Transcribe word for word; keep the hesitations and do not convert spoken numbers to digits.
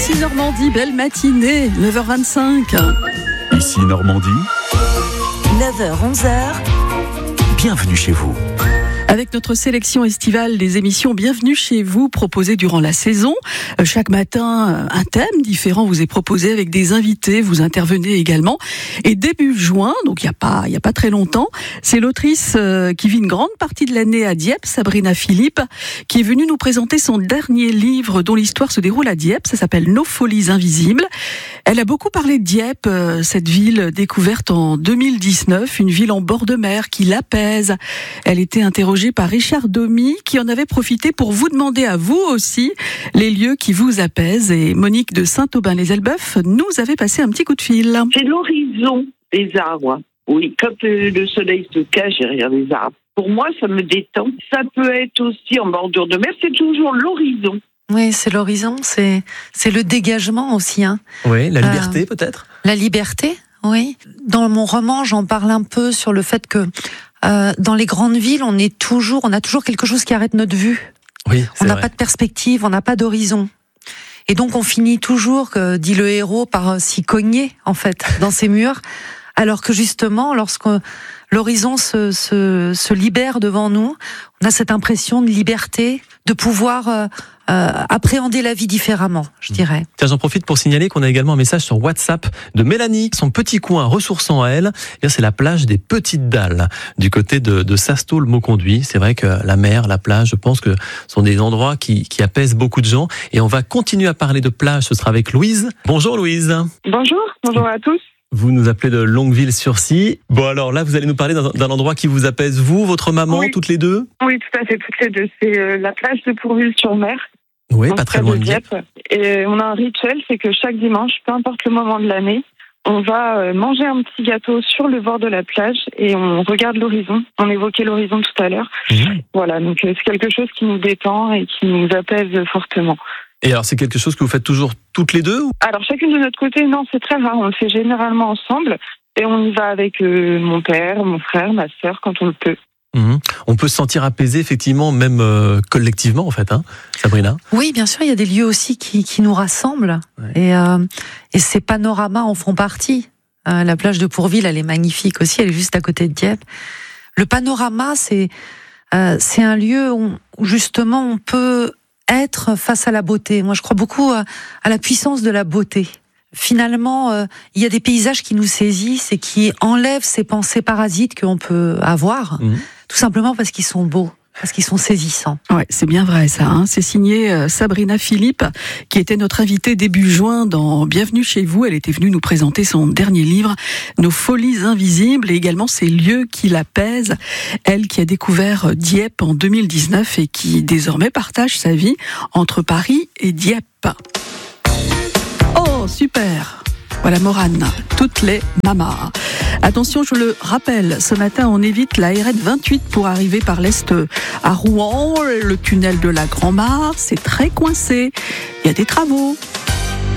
Ici Normandie, belle matinée, neuf heures vingt-cinq. Ici Normandie, neuf heures onze heures. bienvenue chez vous. Avec notre sélection estivale des émissions Bienvenue chez vous proposées durant la saison. Chaque matin, un thème différent vous est proposé avec des invités. Vous intervenez également. Et début juin, donc il n'y a pas, il y a pas très longtemps, c'est l'autrice qui vit une grande partie de l'année à Dieppe, Sabrina Philippe, qui est venue nous présenter son dernier livre dont l'histoire se déroule à Dieppe. Ça s'appelle Nos folies invisibles. Elle a beaucoup parlé de Dieppe, cette ville découverte en deux mille dix-neuf, une ville en bord de mer qui l'apaise. Elle était interrogée par Richard Domy, qui en avait profité pour vous demander à vous aussi les lieux qui vous apaisent. Et Monique de Saint-Aubin-les-Elbeuf nous avait passé un petit coup de fil. C'est l'horizon des arbres. Oui, quand le soleil se cache derrière les arbres. Pour moi, ça me détend. Ça peut être aussi en bordure de mer, c'est toujours l'horizon. Oui, c'est l'horizon, c'est, c'est le dégagement aussi. Hein. Oui, la liberté euh, peut-être. La liberté, oui. Dans mon roman, j'en parle un peu sur le fait que euh, dans les grandes villes, on est toujours, on a toujours quelque chose qui arrête notre vue. Oui, c'est on n'a vrai. pas de perspective, on n'a pas d'horizon. Et donc on finit toujours, que, dit le héros, par s'y cogner en fait dans ces murs. Alors que justement, lorsque l'horizon se, se, se libère devant nous, on a cette impression de liberté, de pouvoir euh, euh, appréhender la vie différemment, je dirais. Tiens, j'en profite pour signaler qu'on a également un message sur WhatsApp de Mélanie. Son petit coin ressourçant à elle, eh bien, c'est la plage des Petites Dalles, du côté de, de Sasto-le-Mauconduit. C'est vrai que la mer, la plage, je pense que sont des endroits qui, qui apaisent beaucoup de gens. Et on va continuer à parler de plage, ce sera avec Louise. Bonjour Louise. Bonjour, bonjour à tous. Vous nous appelez de Longueville-sur-Scie. Bon alors là, vous allez nous parler d'un, d'un endroit qui vous apaise, vous, votre maman, Oui. toutes les deux. Oui, tout à fait, toutes les deux. C'est euh, la plage de Pourville-sur-Mer. Oui, en pas très près loin de Dieppe. Et on a un rituel, c'est que chaque dimanche, peu importe le moment de l'année, on va euh, manger un petit gâteau sur le bord de la plage et on regarde l'horizon. On évoquait l'horizon tout à l'heure. Mmh. Voilà, donc euh, c'est quelque chose qui nous détend et qui nous apaise fortement. Et alors, c'est quelque chose que vous faites toujours toutes les deux ou... Alors, chacune de notre côté, non, c'est très rare. On le fait généralement ensemble. Et on y va avec euh, mon père, mon frère, ma sœur, quand on le peut. Mmh. On peut se sentir apaisé, effectivement, même euh, collectivement, en fait, hein, Sabrina. Oui, bien sûr, il y a des lieux aussi qui, qui nous rassemblent. Ouais. Et, euh, et ces panoramas en font partie. Euh, la plage de Pourville, elle est magnifique aussi, elle est juste à côté de Dieppe. Le panorama, c'est, euh, c'est un lieu où, où justement on peut être face à la beauté. Moi, je crois beaucoup à, à la puissance de la beauté. Finalement, euh, il y a des paysages qui nous saisissent et qui enlèvent ces pensées parasites qu'on peut avoir, mmh. tout simplement parce qu'ils sont beaux, parce qu'ils sont saisissants. Ouais, c'est bien vrai ça. Hein. C'est signé euh, Sabrina Philippe, qui était notre invitée début juin dans Bienvenue chez vous. Elle était venue nous présenter son dernier livre, Nos folies invisibles, et également ces lieux qui l'apaisent. Elle qui a découvert Dieppe en deux mille dix-neuf et qui désormais partage sa vie entre Paris et Dieppe. Oh, super! Voilà Morane, toutes les mamas. Attention, je le rappelle, ce matin on évite la R N vingt-huit pour arriver par l'est à Rouen. Le tunnel de la Grand-Mare, c'est très coincé. Il y a des travaux.